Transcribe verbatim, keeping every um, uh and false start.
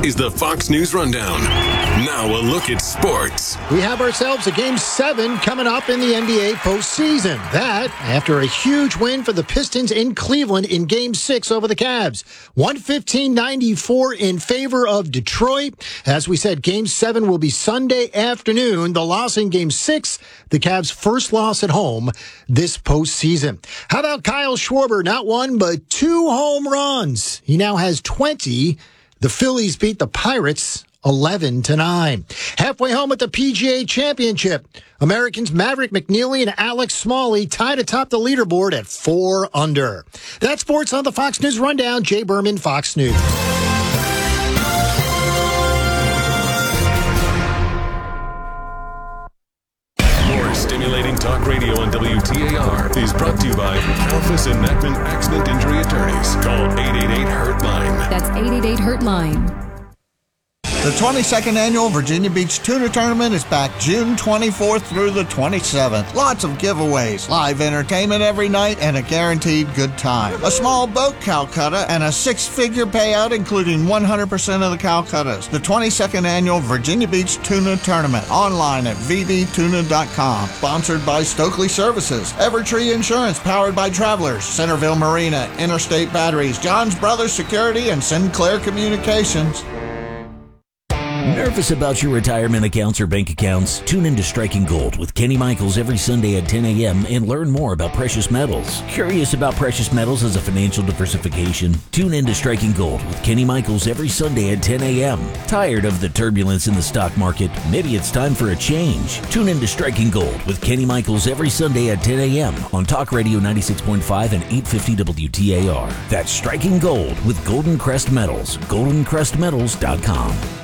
is the Fox News Rundown. Now a look at sports. We have ourselves a Game seven coming up in the N B A postseason. That after a huge win for the Pistons in Cleveland in Game six over the Cavs. one fifteen ninety-four in favor of Detroit. As we said, Game seven will be Sunday afternoon. The loss in Game six, the Cavs' first loss at home this postseason. How about Kyle Schwarber? Not one, but two home runs. He now has twenty. The Phillies beat the Pirates eleven to nine. Halfway home at the P G A Championship, Americans Maverick McNeely and Alex Smalley tied atop the leaderboard at four under. That's sports on the Fox News Rundown. Jay Berman, Fox News. More stimulating talk radio on W T A R is brought to you by Kalfas and Mackman Accident Injury Attorneys. Call eight eight eight hurt line. That's eight eight eight hurt line. The twenty-second Annual Virginia Beach Tuna Tournament is back June twenty-fourth through the twenty-seventh. Lots of giveaways, live entertainment every night, and a guaranteed good time. A small boat Calcutta and a six-figure payout including one hundred percent of the Calcuttas. The twenty-second Annual Virginia Beach Tuna Tournament, online at v b tuna dot com. Sponsored by Stokely Services, Evertree Insurance, powered by Travelers, Centerville Marina, Interstate Batteries, John's Brothers Security, and Sinclair Communications. Nervous about your retirement accounts or bank accounts? Tune in to Striking Gold with Kenny Michaels every Sunday at ten a.m. and learn more about precious metals. Curious about precious metals as a financial diversification? Tune in to Striking Gold with Kenny Michaels every Sunday at ten a.m. Tired of the turbulence in the stock market? Maybe it's time for a change. Tune in to Striking Gold with Kenny Michaels every Sunday at ten a.m. on Talk Radio ninety-six point five and eight fifty W T A R. That's Striking Gold with Golden Crest Metals. golden crest metals dot com.